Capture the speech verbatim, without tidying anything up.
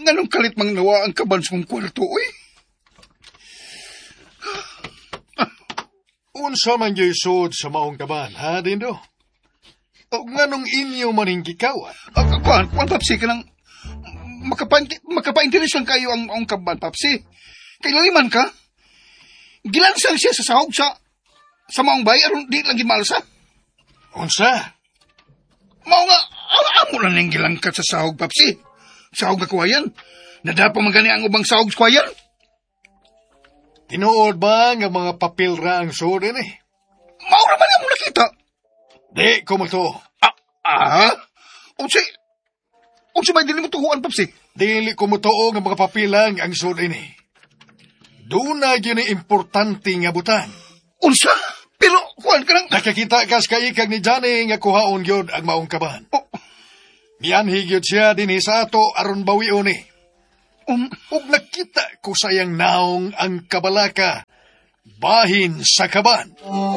Nganong kalit mang nawa ang kaban sa kong kwarto, eh? Unsa man yo'y sud sa maong kaban, ha, Dindo? O nganong inyo maning gikawan? Uh, kuan, kuan, Papsi, ka nang makapa, makapa-interes lang kayo ang maong kaban, Papsi. Kay laliman ka, gilansang siya sa sahog sa sa maong bay, aron di lang gimalsa. Unsa? Mao nga, amo lang ning gilangkat sa sahog, Papsi. Sahog na kuwayan. Nadapa magani ang ubang sahog sa kuwayan. Tinuod ba nga mga papel ra ang sud ini? Mao ra man ang nakita. Di ko mo to. Ah, ah? Unsa? Unsa may dili mo tuhuan, Papsi? Dili ko mo tuo nga mga papilang ang sud ini. Duna gyud ni importante nga butang. Unsa? Pero kuan ka nang Nakakita kas kay kag ni Johnny nga kuhaon gyud ang maong kaban. Oh. Mianhi gyud siya dinhi sa ato aron bawion ni. Um, Ug nakita ko sayang naong ang kabalaka bahin sa kaban.